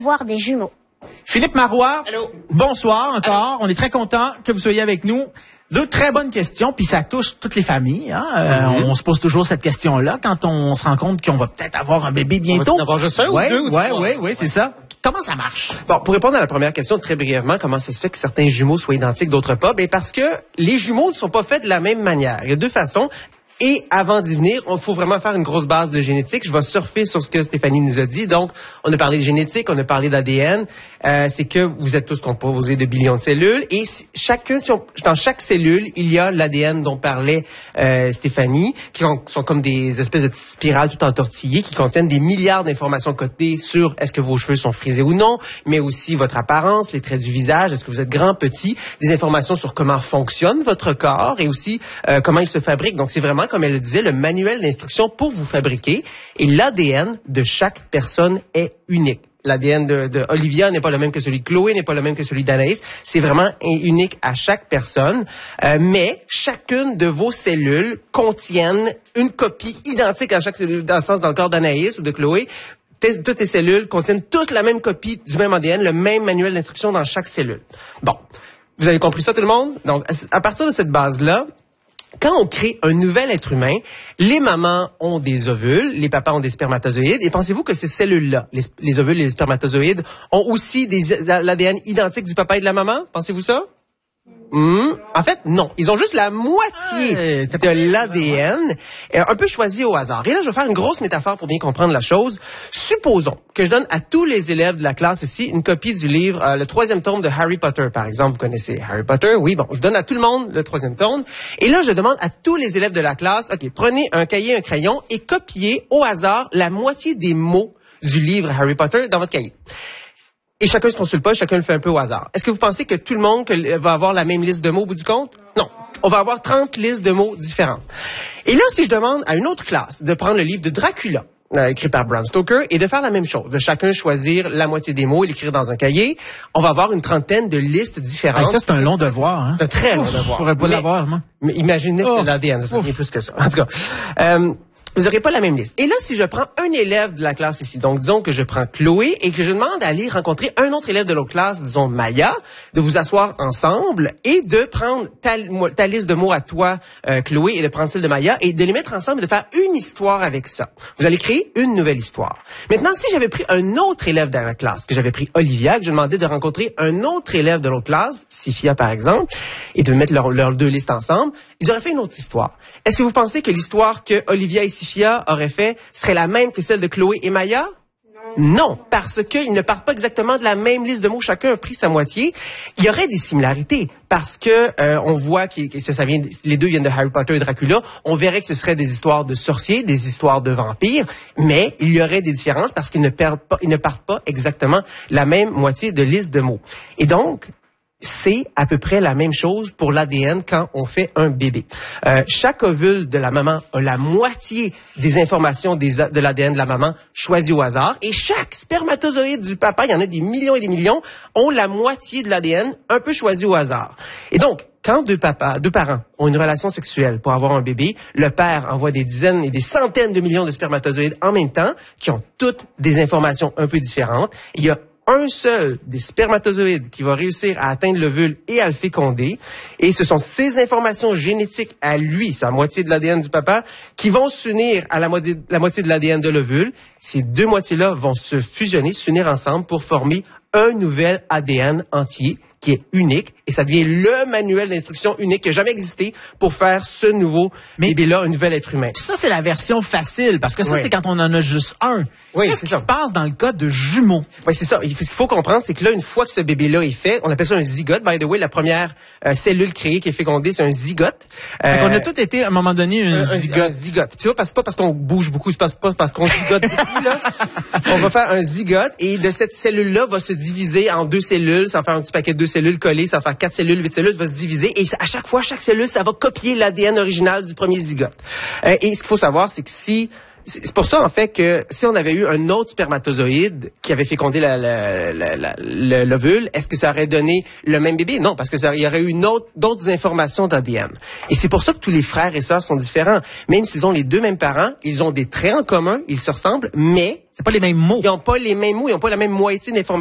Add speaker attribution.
Speaker 1: voir des jumeaux.
Speaker 2: Philippe Marois,
Speaker 3: Allô.
Speaker 2: Bonsoir encore.
Speaker 3: Allô.
Speaker 2: On est très content que vous soyez avec nous. Deux très bonnes questions, puis ça touche toutes les familles. Hein? On se pose toujours cette question-là quand on se rend compte qu'on va peut-être avoir un bébé bientôt.
Speaker 3: On va en avoir juste un ou deux ou trois?
Speaker 2: Oui, c'est ça. Comment ça marche?
Speaker 3: Bon, pour répondre à la première question très brièvement, comment ça se fait que certains jumeaux soient identiques, d'autres pas? Ben parce que les jumeaux ne sont pas faits de la même manière. Il y a deux façons. Et avant d'y venir, il faut vraiment faire une grosse base de génétique. Je vais surfer sur ce que Stéphanie nous a dit. Donc, on a parlé de génétique, on a parlé d'ADN. C'est que vous êtes tous composés de billions de cellules. Et dans chaque cellule, il y a l'ADN dont parlait Stéphanie, qui sont comme des espèces de petites spirales tout entortillées, qui contiennent des milliards d'informations codées sur est-ce que vos cheveux sont frisés ou non, mais aussi votre apparence, les traits du visage, est-ce que vous êtes grand, petit, des informations sur comment fonctionne votre corps et aussi comment il se fabrique. Donc, c'est vraiment, comme elle le disait, le manuel d'instruction pour vous fabriquer. Et l'ADN de chaque personne est unique. L'ADN de Olivia n'est pas le même que celui de Chloé, n'est pas le même que celui d'Anaïs. C'est vraiment unique à chaque personne. Mais chacune de vos cellules contiennent une copie identique à chaque cellule, dans le sens dans le corps d'Anaïs ou de Chloé. Toutes les cellules contiennent toutes la même copie du même ADN, le même manuel d'instruction dans chaque cellule. Bon. Vous avez compris ça, tout le monde? Donc, à partir de cette base-là, quand on crée un nouvel être humain, les mamans ont des ovules, les papas ont des spermatozoïdes. Et pensez-vous que ces cellules-là, les ovules et les spermatozoïdes, ont aussi l'ADN identique du papa et de la maman? Pensez-vous ça? En fait, non. Ils ont juste la moitié de l'ADN, un peu choisi au hasard. Et là, je vais faire une grosse métaphore pour bien comprendre la chose. Supposons que je donne à tous les élèves de la classe ici une copie du livre, le 3e tome de Harry Potter, par exemple. Vous connaissez Harry Potter? Oui, bon, je donne à tout le monde le 3e tome. Et là, je demande à tous les élèves de la classe, OK, prenez un cahier, un crayon et copiez au hasard la moitié des mots du livre Harry Potter dans votre cahier. Et chacun se consulte pas, chacun le fait un peu au hasard. Est-ce que vous pensez que tout le monde va avoir la même liste de mots au bout du compte? Non. On va avoir 30 listes de mots différentes. Et là, si je demande à une autre classe de prendre le livre de Dracula, écrit par Bram Stoker, et de faire la même chose, de chacun choisir la moitié des mots et l'écrire dans un cahier, on va avoir une trentaine de listes différentes.
Speaker 2: Ça, c'est un long devoir. Hein?
Speaker 3: C'est un très long devoir.
Speaker 2: Je pourrais pas l'avoir, moi.
Speaker 3: Mais imaginez c'était l'ADN, ça serait plus que ça. En tout cas, vous n'aurez pas la même liste. Et là, si je prends un élève de la classe ici, donc disons que je prends Chloé et que je demande d'aller rencontrer un autre élève de l'autre classe, disons Maya, de vous asseoir ensemble et de prendre ta liste de mots à toi, Chloé, et de prendre celle de Maya et de les mettre ensemble et de faire une histoire avec ça. Vous allez créer une nouvelle histoire. Maintenant, si j'avais pris un autre élève de la classe, que j'avais pris Olivia, que je demandais de rencontrer un autre élève de l'autre classe, Sifia par exemple, et de mettre leurs deux listes ensemble, ils auraient fait une autre histoire. Est-ce que vous pensez que l'histoire que Olivia et Sifia auraient fait serait la même que celle de Chloé et Maya? Non, parce qu'ils ne partent pas exactement de la même liste de mots. Chacun a pris sa moitié. Il y aurait des similarités parce que on voit que les deux viennent de Harry Potter et Dracula. On verrait que ce seraient des histoires de sorciers, des histoires de vampires, mais il y aurait des différences parce qu'ils ne partent pas exactement la même moitié de liste de mots. Et donc, c'est à peu près la même chose pour l'ADN quand on fait un bébé. Chaque ovule de la maman a la moitié des informations de l'ADN de la maman choisies au hasard. Et chaque spermatozoïde du papa, il y en a des millions et des millions, ont la moitié de l'ADN un peu choisi au hasard. Et donc, quand deux parents ont une relation sexuelle pour avoir un bébé, le père envoie des dizaines et des centaines de millions de spermatozoïdes en même temps, qui ont toutes des informations un peu différentes. Il y a un seul des spermatozoïdes qui va réussir à atteindre l'ovule et à le féconder. Et ce sont ces informations génétiques à lui, sa moitié de l'ADN du papa, qui vont s'unir à la moitié de l'ADN de l'ovule. Ces deux moitiés-là vont se fusionner, s'unir ensemble pour former un nouvel ADN entier qui est unique. Et ça devient le manuel d'instruction unique qui n'a jamais existé pour faire ce nouveau bébé-là, un nouvel être humain.
Speaker 2: Ça, c'est la version facile, parce que ça, c'est quand on en a juste un.
Speaker 3: Oui,
Speaker 2: Qu'est-ce qui se passe dans le cas de jumeaux?
Speaker 3: Oui, c'est ça. Ce qu'il faut comprendre, c'est que là, une fois que ce bébé-là est fait, on appelle ça un zygote. By the way, la première cellule créée qui est fécondée, c'est un zygote.
Speaker 2: On a tous été, à un moment donné, un
Speaker 3: zygote. C'est pas parce qu'on bouge beaucoup, c'est pas parce qu'on zygote beaucoup, là. On va faire un zygote et de cette cellule-là va se diviser en deux cellules. Ça va faire un petit paquet de 2 cellules collées. Ça va faire 4 cellules, 8 cellules, va se diviser. Et à chaque fois, chaque cellule, ça va copier l'ADN original du premier zygote. Et ce qu'il faut savoir, c'est que si C'est pour ça, en fait, que si on avait eu un autre spermatozoïde qui avait fécondé l'ovule, est-ce que ça aurait donné le même bébé? Non, parce que il y aurait eu d'autres informations d'ADN. Et c'est pour ça que tous les frères et sœurs sont différents. Même s'ils ont les deux mêmes parents, ils ont des traits en commun, ils se ressemblent, mais
Speaker 2: c'est pas les mêmes mots.
Speaker 3: Ils n'ont pas les mêmes mots, ils n'ont pas la même moitié d'informations.